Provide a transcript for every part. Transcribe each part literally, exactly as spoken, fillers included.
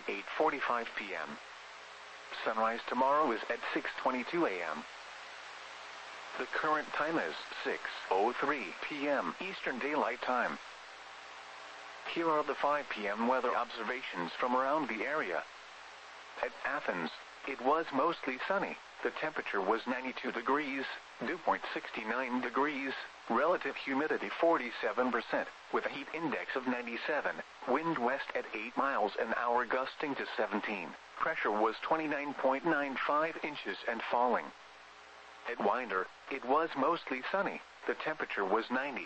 eight forty-five p m Sunrise tomorrow is at six twenty-two a m The current time is six oh three p m Eastern Daylight Time. Here are the five p m weather observations from around the area. At Athens, it was mostly sunny. The temperature was ninety-two degrees, dew point sixty-nine degrees, relative humidity forty-seven percent, with a heat index of ninety-seven, wind west at eight miles an hour gusting to seventeen, pressure was twenty-nine point nine five inches and falling. At Winder, it was mostly sunny. The temperature was ninety.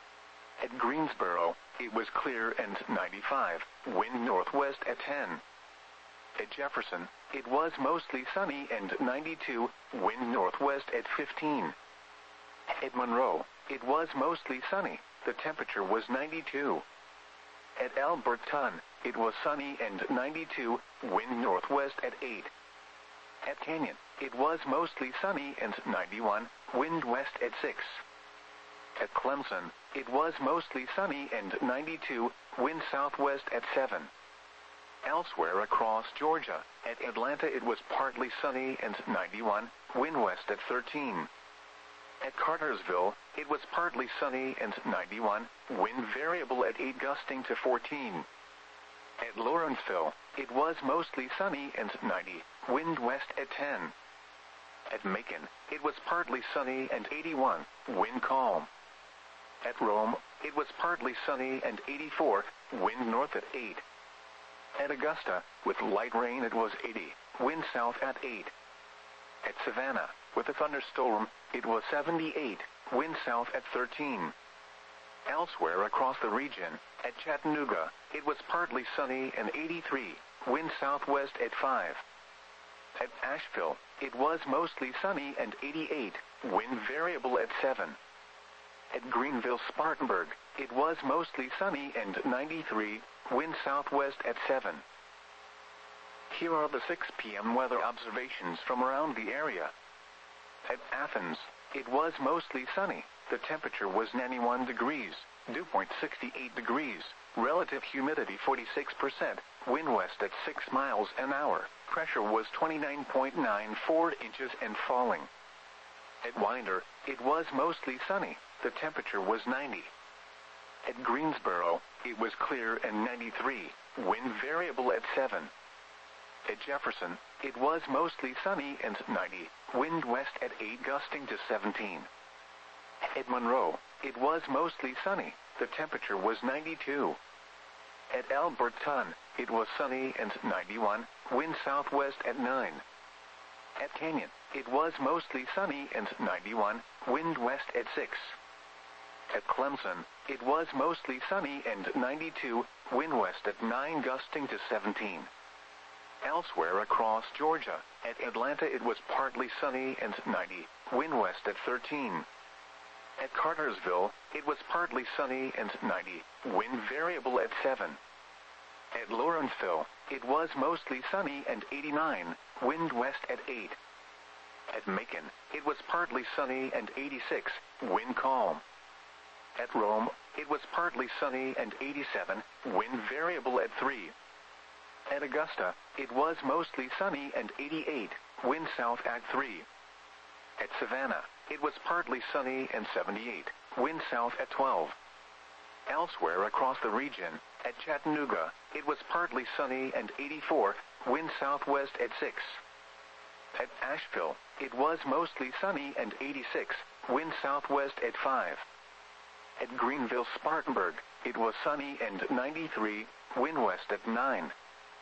At Greensboro, it was clear and ninety-five, wind northwest at ten. At Jefferson, it was mostly sunny and ninety-two, wind northwest at fifteen. At Monroe, it was mostly sunny. The temperature was ninety-two. At Alberton, it was sunny and ninety-two, wind northwest at eight. At Canyon, it was mostly sunny and ninety-one, wind west at six. At Clemson, it was mostly sunny and ninety-two, wind southwest at seven. Elsewhere across Georgia, at Atlanta it was partly sunny and ninety-one, wind west at thirteen. At Cartersville, it was partly sunny and ninety-one, wind variable at eight gusting to fourteen. At Lawrenceville, it was mostly sunny and ninety, wind west at ten. At Macon, it was partly sunny and eighty-one, wind calm. At Rome, it was partly sunny and eighty-four, wind north at eight. At Augusta, with light rain it was eighty, wind south at eight. At Savannah, with a thunderstorm, it was seventy-eight, wind south at thirteen. Elsewhere across the region, at Chattanooga, it was partly sunny and eighty-three, wind southwest at five. At Asheville, it was mostly sunny and eighty-eight, wind variable at seven. At Greenville-Spartanburg, it was mostly sunny and ninety-three, wind southwest at seven. Here are the six p m weather observations from around the area. At Athens, it was mostly sunny. The temperature was ninety-one degrees, dew point sixty-eight degrees, relative humidity forty-six percent, wind west at six miles an hour, pressure was twenty-nine point nine four inches and falling. At Winder, it was mostly sunny. The temperature was ninety. At Greensboro, it was clear and ninety-three, wind variable at seven. At Jefferson, it was mostly sunny and ninety, wind west at eight gusting to seventeen. At Monroe, it was mostly sunny. The temperature was ninety-two. At Alberton, it was sunny and ninety-one, wind southwest at nine. At Canyon, it was mostly sunny and ninety-one, wind west at six. At Clemson, it was mostly sunny and ninety-two, wind west at nine gusting to seventeen. Elsewhere across Georgia, at Atlanta it was partly sunny and ninety, wind west at thirteen. At Cartersville, it was partly sunny and ninety, wind variable at seven. At Lawrenceville, it was mostly sunny and eighty-nine, wind west at eight. At Macon, it was partly sunny and eighty-six, wind calm. At Rome, it was partly sunny and eighty-seven, wind variable at three. At Augusta, it was mostly sunny and eighty-eight, wind south at three. At Savannah, it was partly sunny and seventy-eight, wind south at twelve. Elsewhere across the region, at Chattanooga, it was partly sunny and eighty-four, wind southwest at six. At Asheville, it was mostly sunny and eighty-six, wind southwest at five. At Greenville-Spartanburg, it was sunny and ninety-three, wind west at nine.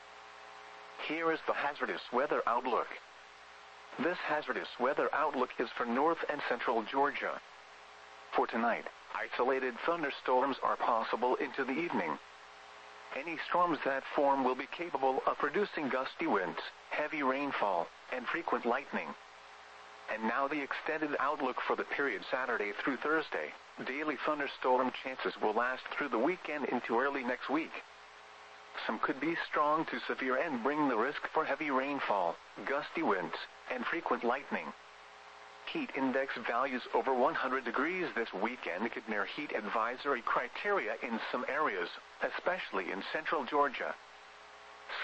Here is the hazardous weather outlook. This hazardous weather outlook is for north and central Georgia. For tonight, isolated thunderstorms are possible into the evening. Any storms that form will be capable of producing gusty winds, heavy rainfall, and frequent lightning. And now the extended outlook for the period Saturday through Thursday. Daily thunderstorm chances will last through the weekend into early next week. Some could be strong to severe and bring the risk for heavy rainfall, gusty winds, and frequent lightning. Heat index values over one hundred degrees this weekend could near heat advisory criteria in some areas, especially in central Georgia.